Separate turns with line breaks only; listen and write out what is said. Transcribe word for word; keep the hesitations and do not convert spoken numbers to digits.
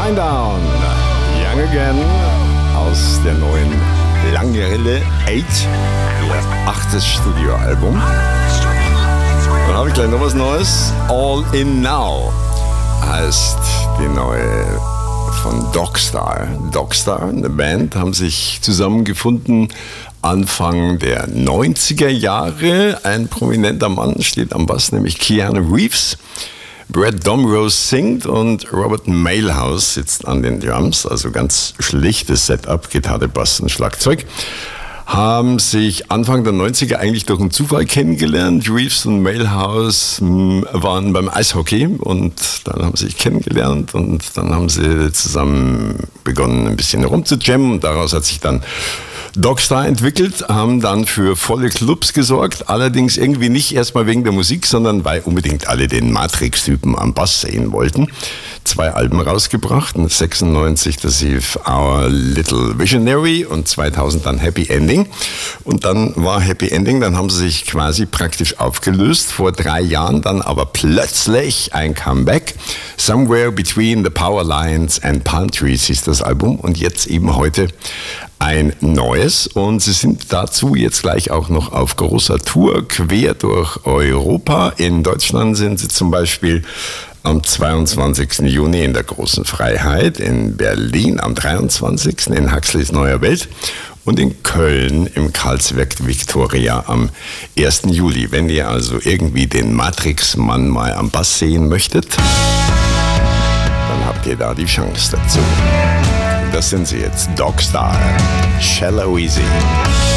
Shinedown, Young Again aus der neuen Langrille acht, ihr achtes Studioalbum. Dann habe ich gleich noch was Neues. All In Now heißt die neue von Dogstar. Dogstar, eine Band, haben sich zusammengefunden Anfang der neunziger Jahre. Ein prominenter Mann steht am Bass, nämlich Keanu Reeves. Brad Domrose singt und Robert Mailhouse sitzt an den Drums, also ganz schlichtes Setup, Gitarre, Bass und Schlagzeug. Haben sich Anfang der neunziger eigentlich durch einen Zufall kennengelernt. Reeves und Mailhouse waren beim Eishockey und dann haben sie sich kennengelernt und dann haben sie zusammen begonnen, ein bisschen rumzujammen und daraus hat sich dann Dogstar entwickelt, haben dann für volle Clubs gesorgt, allerdings irgendwie nicht erstmal wegen der Musik, sondern weil unbedingt alle den Matrix-Typen am Bass sehen wollten. Zwei Alben rausgebracht, sechsundneunzig das hieß Our Little Visionary und zweitausend dann Happy Ending. Und dann war Happy Ending, dann haben sie sich quasi praktisch aufgelöst, vor drei Jahren dann aber plötzlich ein Comeback. Somewhere Between the Power Lines and Palm Trees hieß das Album und jetzt eben heute ein neues und sie sind dazu jetzt gleich auch noch auf großer Tour quer durch Europa. In Deutschland sind sie zum Beispiel am zweiundzwanzigsten Juni in der Großen Freiheit, in Berlin am dreiundzwanzigsten in Huxleys Neuer Welt und in Köln im Karlswerk Victoria am ersten Juli. Wenn ihr also irgendwie den Matrix-Mann mal am Bass sehen möchtet, dann habt ihr da die Chance dazu. Das sind sie jetzt, Dogstar, Shallow Easy.